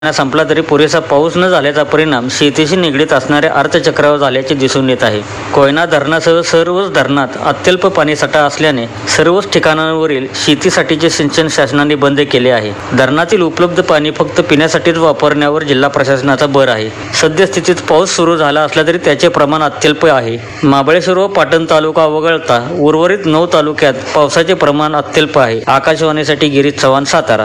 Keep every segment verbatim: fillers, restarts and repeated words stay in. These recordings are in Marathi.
संपला तरी पुरेसा पाऊस न झाल्याचा परिणाम शेतीशी निगडीत असणाऱ्या अर्थचक्रावर झाल्याचे दिसून येत आहे. कोयना धरणासह सर्वच धरणात अत्यल्प पाणीसाठा असल्याने सर्वच ठिकाणांवरील शेतीसाठीचे सिंचन शासनाने बंद केले आहे. धरणातील उपलब्ध पाणी फक्त पिण्यासाठीच वापरण्यावर जिल्हा प्रशासनाचा भर आहे. सद्यस्थितीत पाऊस सुरू झाला असला तरी त्याचे प्रमाण अत्यल्प आहे. महाबळेश्वर व पाटण तालुका वगळता उर्वरित नऊ तालुक्यात पावसाचे प्रमाण अत्यल्प आहे. आकाशवाणीसाठी गिरीश चव्हाण, सातारा.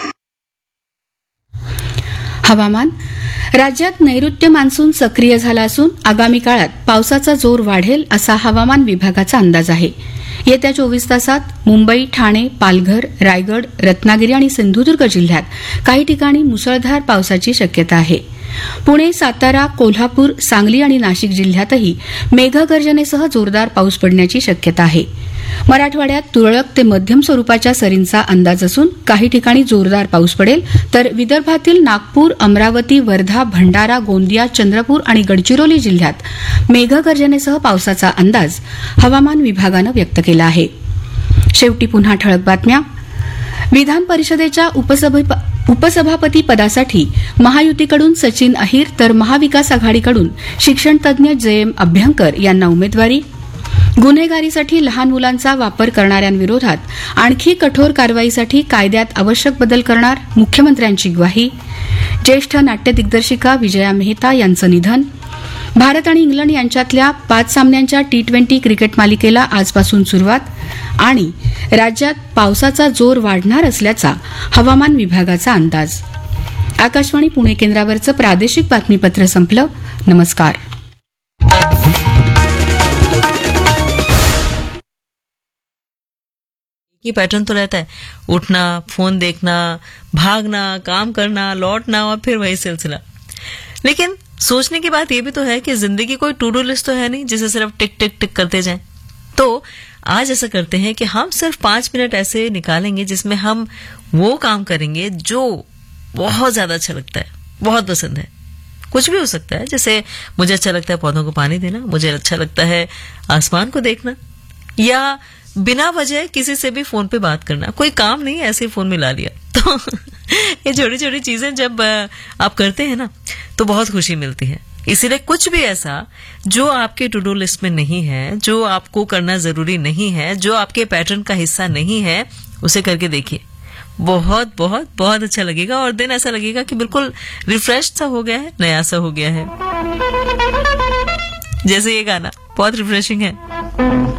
हवामान. राज्यात नैऋत्य मान्सून सक्रिय झाला असून आगामी काळात पावसाचा जोर वाढेल असा हवामान विभागाचा अंदाज आहे. येत्या चोवीस तासात मुंबई, ठाणे, पालघर, रायगड, रत्नागिरी आणि सिंधुदुर्ग जिल्ह्यात काही ठिकाणी मुसळधार पावसाची शक्यता आहे. पुणे, सातारा, कोल्हापूर, सांगली आणि नाशिक जिल्ह्यातही मेघगर्जनेसह जोरदार पाऊस पडण्याची शक्यता आहे. मराठवाड्यात तुरळक ते मध्यम स्वरूपाच्या सरींचा अंदाज असून काही ठिकाणी जोरदार पाऊस पडेल, तर विदर्भातील नागपूर, अमरावती, वर्धा, भंडारा, गोंदिया, चंद्रपूर आणि गडचिरोली जिल्ह्यात मेघगर्जनेसह पावसाचा अंदाज हवामान विभागानं व्यक्त केला आहे. शेवटी पुन्हा ठळक बातम्या. विधान परिषदेच्या उपसभा उपसभापती पदासाठी महायुतीकडून सचिन अहिर तर महाविकास आघाडीकडून शिक्षणतज्ञ जे एम अभ्यंकर यांना उमेदवारी. गुन्हेगारीसाठी लहान मुलांचा वापर करणाऱ्यांविरोधात आणखी कठोर कारवाईसाठी कायद्यात आवश्यक बदल करणार, मुख्यमंत्र्यांची ग्वाही. ज्येष्ठ नाट्य दिग्दर्शिका विजया मेहता यांचं निधन. भारत आणि इंग्लंड यांच्यातल्या पाच सामन्यांच्या टी ट्वेंटी क्रिकेट मालिकेला आजपासून सुरुवात. आणि राज्यात पावसाचा जोर वाढणार असल्याचा हवामान विभागाचा अंदाज. आकाशवाणी पुणे केंद्रावरचं प्रादेशिक बातमीपत्र संपलं. नमस्कार. ये पैटर्न तो रहता है, उठना, फोन देखना, भागना, काम करना, लौटना और फिर वही सिलसिला. लेकिन सोचने की बात ये भी तो है कि जिंदगी कोई टू डू लिस्ट तो है नहीं जिसे सिर्फ टिक टिक टिक करते जाएं. तो आज ऐसा करते हैं कि हम सिर्फ पांच मिनट ऐसे निकालेंगे जिसमें हम वो काम करेंगे जो बहुत ज्यादा अच्छा लगता है, बहुत पसंद है. कुछ भी हो सकता है, जैसे मुझे अच्छा लगता है पौधों को पानी देना, मुझे अच्छा लगता है आसमान को देखना, या बिना वजह किसी से भी फोन पे बात करना. कोई काम नहीं, ऐसे फोन मिला लिया. तो ये छोटी छोटी चीजें जब आप करते हैं ना तो बहुत खुशी मिलती है. इसीलिए कुछ भी ऐसा जो आपके टू डू लिस्ट में नहीं है, जो आपको करना जरूरी नहीं है, जो आपके पैटर्न का हिस्सा नहीं है, उसे करके देखिए. बहुत बहुत बहुत अच्छा लगेगा और दिन ऐसा लगेगा कि बिल्कुल रिफ्रेश सा हो गया है, नया सा हो गया है. जैसे ये गाना बहुत रिफ्रेशिंग है.